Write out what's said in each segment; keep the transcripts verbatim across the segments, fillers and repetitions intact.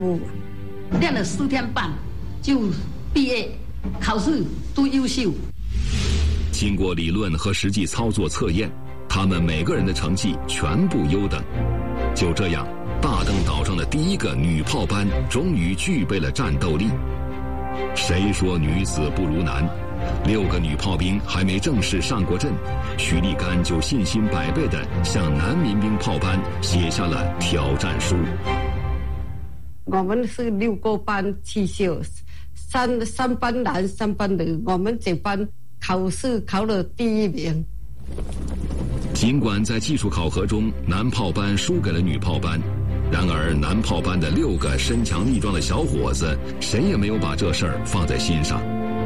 有练了四天半就毕业，考试都优秀。 经过理论和实际操作测验，他们每个人的成绩全部优等。就这样，大嶝岛上的第一个女炮班终于具备了战斗力。谁说女子不如男？六个女炮兵还没正式上过阵，许立竿就信心百倍地向男民兵炮班写下了挑战书。 我们是六个班去修，三三班男，三班女，我们这班考试考了第一名。 尽管在技术考核中，男炮班输给了女炮班，然而男炮班的六个身强力壮的小伙子，谁也没有把这事儿放在心上。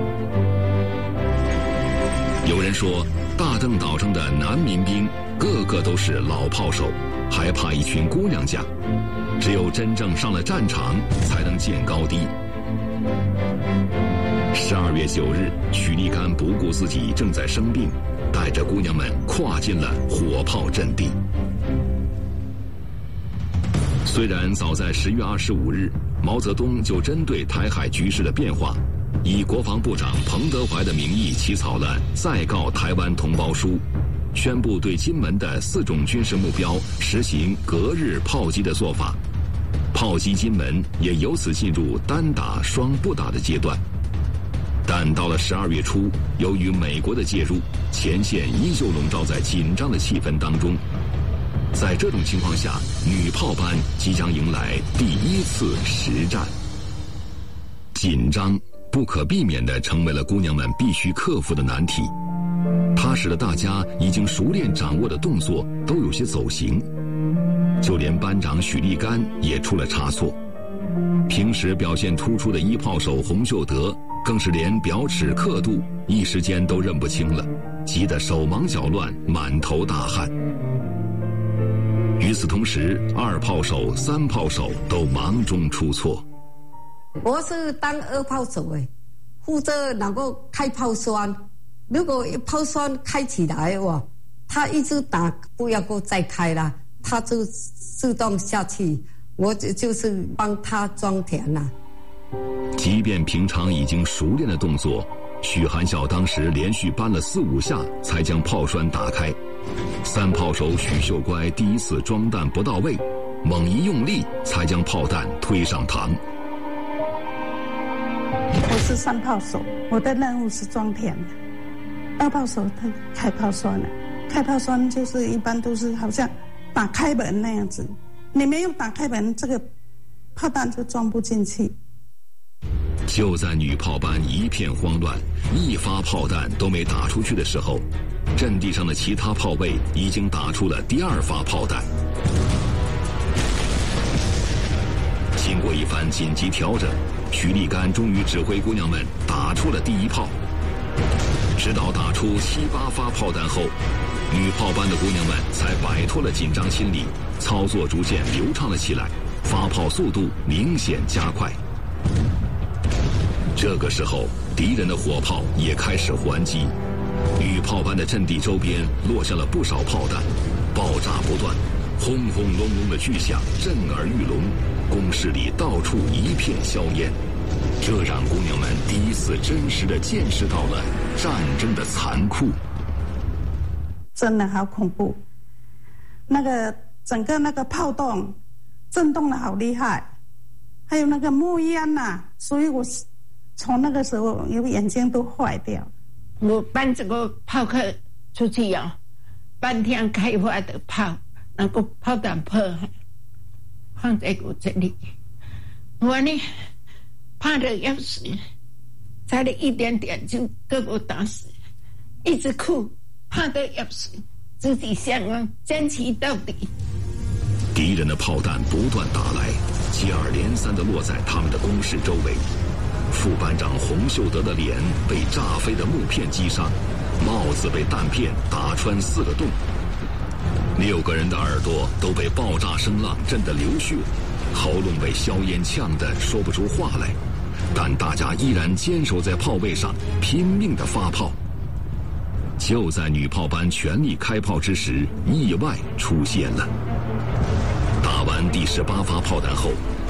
有人说，大嶝岛上的男民兵个个都是老炮手，还怕一群姑娘家？只有真正上了战场，才能见高低。十二月九日，许立竿不顾自己正在生病，带着姑娘们跨进了火炮阵地。虽然早在十月二十五日，毛泽东就针对台海局势的变化，以国防部长彭德怀的名义起草了《再告台湾同胞书》，宣布对金门的四种军事目标实行隔日炮击的做法，炮击金门也由此进入单打双不打的阶段。但到了十二月初，由于美国的介入，前线依旧笼罩在紧张的气氛当中。在这种情况下，女炮班即将迎来第一次实战。紧张不可避免地成为了姑娘们必须克服的难题，它使得大家已经熟练掌握的动作都有些走形，就连班长许立竿也出了差错。平时表现突出的一炮手洪秀德更是连表尺刻度一时间都认不清了，急得手忙脚乱，满头大汗。与此同时，二炮手、三炮手都忙中出错。 我是当二炮手诶，负责能够开炮栓。如果炮栓开起来哇，他一直打，不要够再开了，他就自动下去。我就是帮他装填了。 即便平常已经熟练的动作，许寒晓当时连续搬了四五下才将炮栓打开。三炮手许秀乖第一次装弹不到位，猛一用力才将炮弹推上膛。 我是三炮手，我的任务是装填的。二炮手他开炮栓了，开炮栓就是一般都是好像打开门那样子，你没有打开门，这个炮弹就装不进去。 就在女炮班一片慌乱，一发炮弹都没打出去的时候，阵地上的其他炮位已经打出了第二发炮弹。经过一番紧急调整，许立竿终于指挥姑娘们打出了第一炮。直到打出七八发炮弹后，女炮班的姑娘们才摆脱了紧张心理，操作逐渐流畅了起来，发炮速度明显加快。这个时候，敌人的火炮也开始还击，女炮班的阵地周边落下了不少炮弹，爆炸不断，轰轰隆隆的巨响震耳欲聋，工事里到处一片硝烟。这让姑娘们第一次真实地见识到了战争的残酷。 真的好恐怖，那个整个那个炮洞震动的好厉害，还有那个冒烟呐、啊，所以我从那个时候有眼睛都坏掉。 我搬这个炮壳出去啊、哦，半天开发的炮，那个炮弹破放在我这里，我呢怕得要死，差了一点点就给我打死，一直哭，怕得要死，自己想啊坚持到底。 敌人的炮弹不断打来，接二连三地落在他们的工事周围。副班长洪秀德的脸被炸飞的木片击伤，帽子被弹片打穿四个洞，六个人的耳朵都被爆炸声浪震得流血，喉咙被硝烟呛得说不出话来，但大家依然坚守在炮位上，拼命地发炮。就在女炮班全力开炮之时，意外出现了。打完第十八发炮弹后，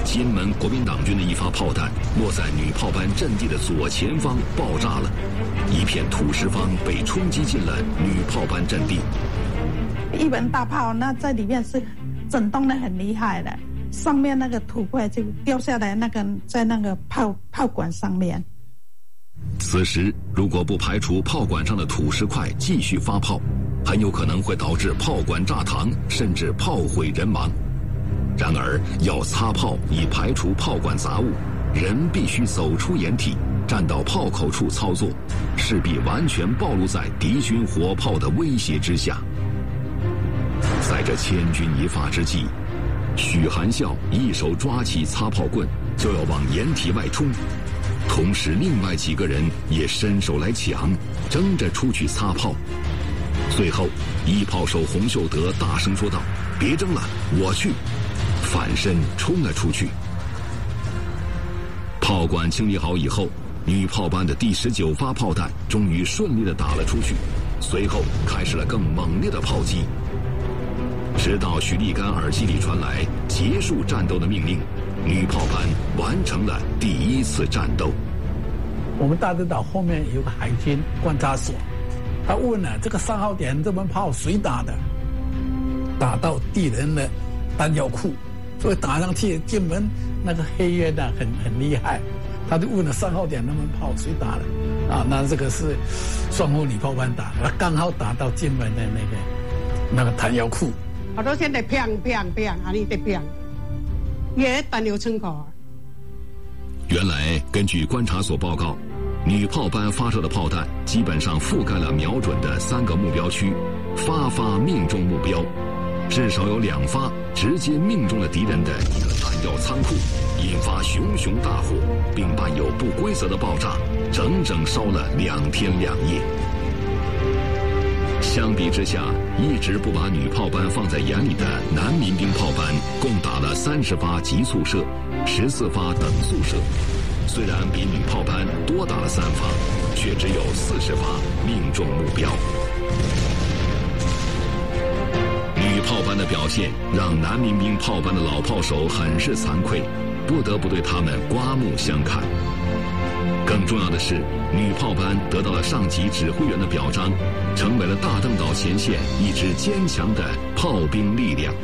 金门国民党军的一发炮弹落在女炮班阵地的左前方爆炸了，一片土石方被冲击进了女炮班阵地。 一门大炮，那在里面是震动的很厉害的，上面那个土块就掉下来，那个在那个炮炮管上面。 此时如果不排除炮管上的土石块继续发炮，很有可能会导致炮管炸膛，甚至炮毁人亡。然而要擦炮以排除炮管杂物，人必须走出掩体，站到炮口处操作，势必完全暴露在敌军火炮的威胁之下。在这千钧一发之际，许含笑一手抓起擦炮棍，就要往掩体外冲，同时另外几个人也伸手来抢，争着出去擦炮。最后一炮手洪秀德大声说道：“别争了，我去！”反身冲了出去。炮管清理好以后，女炮班的第十九发炮弹终于顺利地打了出去，随后开始了更猛烈的炮击，直到许立竿耳机里传来结束战斗的命令，女炮班完成了第一次战斗。 我们大队岛后面有个海军观察所，他问了这个三号点这门炮谁打的？打到敌人的弹药库，所以打上去进门那个黑烟呢很很厉害，他就问了三号点那门炮谁打的？啊，那这个是双后女炮班打的，刚好打到进门的那个那个弹药库。 好多现在砰砰砰，啊你得砰，也弹药村口。 原来根据观察所报告，女炮班发射的炮弹基本上覆盖了瞄准的三个目标区，发发命中目标，至少有两发直接命中了敌人的一个弹药仓库，引发熊熊大火，并伴有不规则的爆炸，整整烧了两天两夜。相比之下，一直不把女炮班放在眼里的男民兵炮班共打了三十发急速射，十四发等速射，虽然比女炮班多打了三发，却只有四十发命中目标。女炮班的表现让男民兵炮班的老炮手很是惭愧，不得不对他们刮目相看。更重要的是，女炮班得到了上级指挥员的表彰，成为了大嶝岛前线一支坚强的炮兵力量。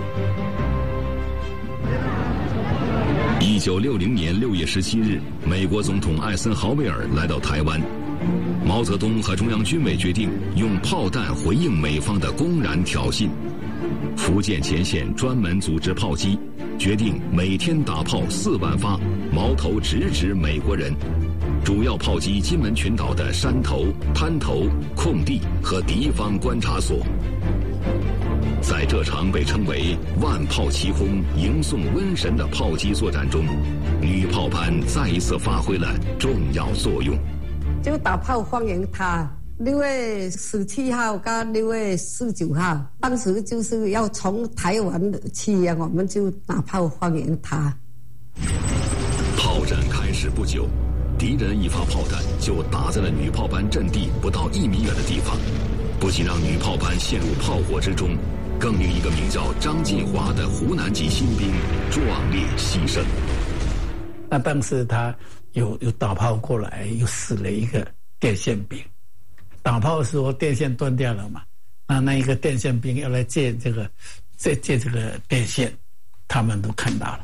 一九六零年六月十七日，美国总统艾森豪威尔来到台湾，毛泽东和中央军委决定用炮弹回应美方的公然挑衅。福建前线专门组织炮击，决定每天打炮四万发，矛头直指美国人，主要炮击金门群岛的山头、滩头、空地和敌方观察所。在这场被称为万炮齐轰、迎送瘟神的炮击作战中，女炮班再一次发挥了重要作用。 就打炮欢迎他。六月十七号跟六月十九号，当时就是要从台湾去啊，我们就打炮欢迎他。 炮战开始不久，敌人一发炮弹就打在了女炮班阵地不到一米远的地方，不仅让女炮班陷入炮火之中，更令一个名叫张进华的湖南籍新兵壮烈牺牲。 那当时他有有打炮过来，又死了一个电线兵。打炮的时候电线断掉了嘛，那那一个电线兵要来借这个借借这个电线，他们都看到了。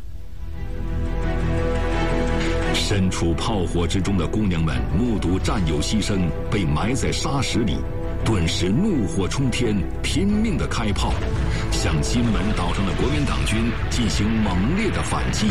身处炮火之中的姑娘们目睹战友牺牲，被埋在沙石里，顿时怒火冲天，拼命的开炮，向金门岛上的国民党军进行猛烈的反击。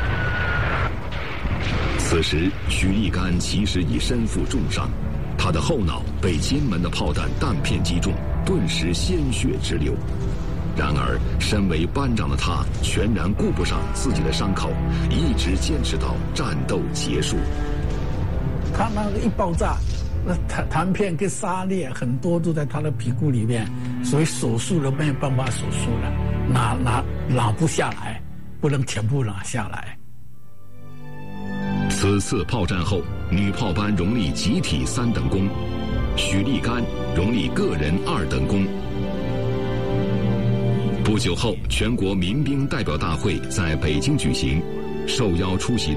此时许立竿其实已身负重伤，他的后脑被金门的炮弹弹片击中，顿时鲜血直流。然而身为班长的他全然顾不上自己的伤口，一直坚持到战斗结束。 他那个一爆炸，那弹弹片跟沙粒很多都在他的皮肤里面，所以手术都没有办法手术了，拿拿拿不下来，不能全部拿下来。 此次炮战后，女炮班荣立集体三等功，许立竿荣立个人二等功。不久后，全国民兵代表大会在北京举行， 受邀出席